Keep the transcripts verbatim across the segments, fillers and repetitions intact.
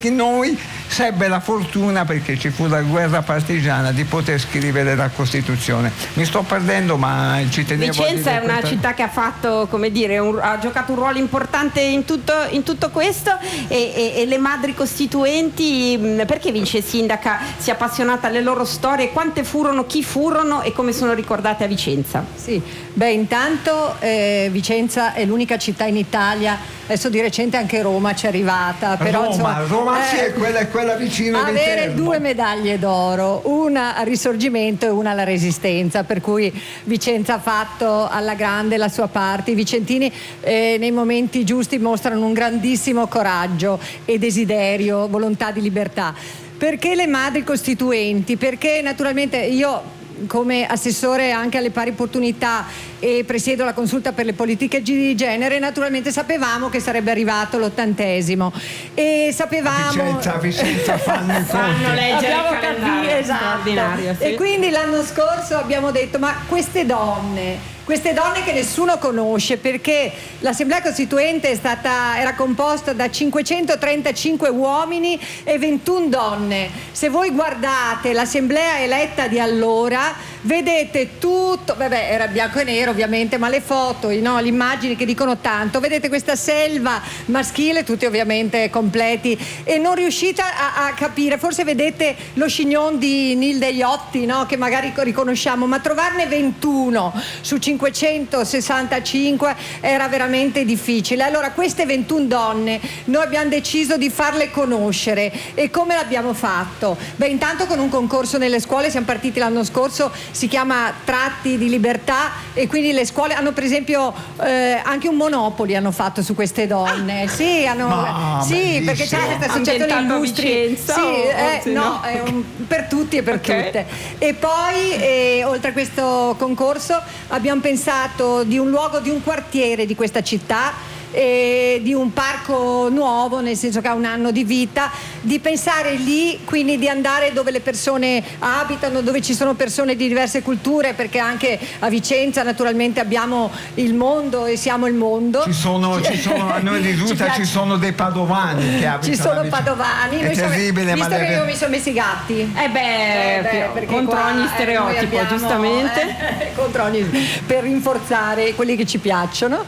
che noi sebbe la fortuna, perché ci fu la guerra partigiana, di poter scrivere la Costituzione. Mi sto perdendo, ma ci tenevo Vicenza a dire è una questa... città che ha fatto, come dire, un, ha giocato un ruolo importante in tutto, in tutto questo, e, e, e le madri costituenti, perché Vince Sindaca si è appassionata alle loro storie, quante furono, chi furono e come sono ricordate a Vicenza? Sì, beh, intanto eh, Vicenza è l'unica città in Italia, adesso di recente anche Roma ci è arrivata, però Roma, insomma, Roma eh, sì, è quella, è quella vicino di avere Termo. due medaglie d'oro, una al Risorgimento e una alla Resistenza, per cui Vicenza ha fatto alla grande la sua parte. I vicentini eh, nei momenti giusti mostrano un grandissimo coraggio e desiderio, volontà di libertà. Perché le madri costituenti? Perché naturalmente io, come assessore anche alle pari opportunità e presiedo la consulta per le politiche di genere, naturalmente sapevamo che sarebbe arrivato l'ottantesimo e sapevamo Vicenza, Vicenza fanno i fanno conti. leggere abbiamo il calendario, capito, esatto. straordinario, sì. E quindi l'anno scorso abbiamo detto: ma queste donne queste donne che nessuno conosce, perché l'Assemblea Costituente è stata, era composta da cinquecentotrentacinque uomini e ventuno donne. Se voi guardate l'Assemblea eletta di allora, vedete tutto, vabbè, era bianco e nero ovviamente, ma le foto, no, le immagini che dicono tanto, vedete questa selva maschile, tutti ovviamente completi, e non riuscite a, a capire, forse vedete lo chignon di Nilde Iotti, no, che magari riconosciamo, ma trovarne ventuno su cinquecentosessantacinque era veramente difficile. Allora queste ventuno donne noi abbiamo deciso di farle conoscere. E come l'abbiamo fatto? Beh, intanto con un concorso nelle scuole, siamo partiti l'anno scorso, si chiama Tratti di Libertà, e quindi le scuole hanno per esempio eh, anche un Monopoli hanno fatto su queste donne. Sì, hanno, Ma, sì, perché c'è questa associazione illustri. Sì, eh, no, è un, per tutti e per okay. tutte. E poi eh, oltre a questo concorso abbiamo pensato di un luogo, di un quartiere di questa città, e di un parco nuovo, nel senso che ha un anno di vita, di pensare lì, quindi di andare dove le persone abitano, dove ci sono persone di diverse culture, perché anche a Vicenza naturalmente abbiamo il mondo e siamo il mondo. Ci sono, ci sono a noi risulta ci, ci sono dei padovani che abitano. Ci sono padovani. È terribile, visto ma che le... io mi sono messi i gatti. Eh beh, eh beh contro qua, ogni stereotipo, eh, abbiamo, giustamente. Eh, contro ogni, per rinforzare quelli che ci piacciono.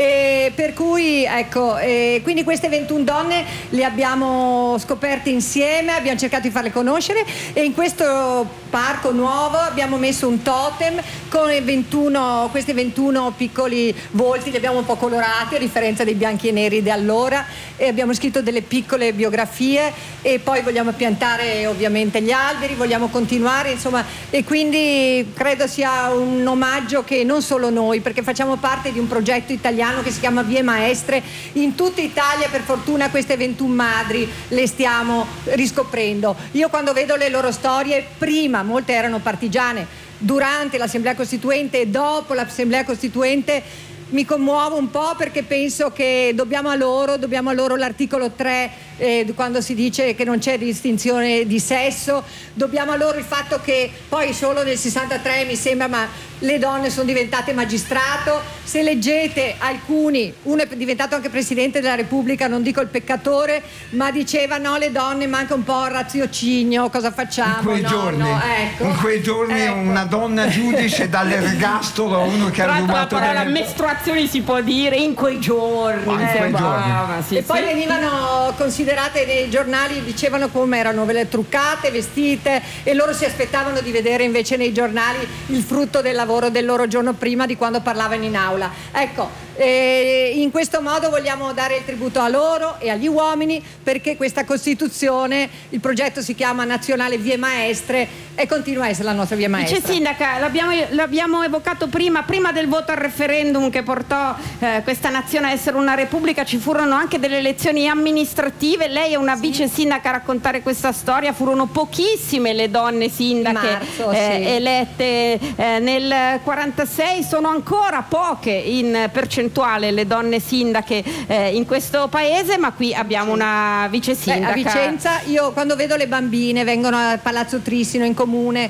E per cui ecco, eh, quindi queste ventuno donne le abbiamo scoperte insieme, abbiamo cercato di farle conoscere, e in questo parco nuovo abbiamo messo un totem con ventuno, questi ventuno piccoli volti, li abbiamo un po' colorati a differenza dei bianchi e neri di allora, e abbiamo scritto delle piccole biografie, e poi vogliamo piantare ovviamente gli alberi, vogliamo continuare, insomma, e quindi credo sia un omaggio che non solo noi, perché facciamo parte di un progetto italiano che si chiama Vie Maestre. In tutta Italia per fortuna queste ventuno madri le stiamo riscoprendo. Io quando vedo le loro storie, prima molte erano partigiane, durante l'Assemblea Costituente e dopo l'Assemblea Costituente mi commuovo un po', perché penso che dobbiamo a loro, dobbiamo a loro l'articolo tre, eh, quando si dice che non c'è distinzione di sesso, dobbiamo a loro il fatto che poi solo nel sessantatré mi sembra, ma le donne sono diventate magistrato. Se leggete alcuni, uno è diventato anche Presidente della Repubblica, non dico il peccatore, ma diceva no, le donne manca un po' il raziocinio, cosa facciamo? In quei no, giorni, no, ecco. in quei giorni ecco. Una donna giudice dall'ergastolo a uno che ha rubato la parola delle... mestruazioni si può dire in quei giorni, Ah, in eh, quei giorni. brava, sì, e poi sì. venivano considerate nei giornali, dicevano come erano truccate, vestite, e loro si aspettavano di vedere invece nei giornali il frutto del lavoro del loro giorno prima, di quando parlavano in aula. Ecco, eh, in questo modo vogliamo dare il tributo a loro e agli uomini, perché questa Costituzione, il progetto si chiama Nazionale Vie Maestre e continua a essere la nostra via maestra. Vice Sindaca, l'abbiamo, l'abbiamo evocato prima, prima del voto al referendum che portò eh, questa nazione a essere una repubblica, ci furono anche delle elezioni amministrative. Lei è una sì. vice sindaca a raccontare questa storia. Furono pochissime le donne sindache Marzo, eh, sì. elette eh, nel quarantasei, sono ancora poche in percentuale le donne sindache eh, in questo paese, ma qui abbiamo una vice sindaca. Beh, a Vicenza io quando vedo le bambine vengono a Palazzo Trissino in comune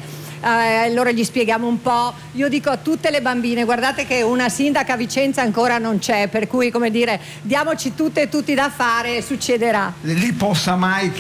eh, allora gli spieghiamo un po'. Io dico a tutte le bambine, guardate che una sindaca a Vicenza ancora non c'è, per cui, come dire, diamoci tutte e tutti da fare, succederà. Lì possa mai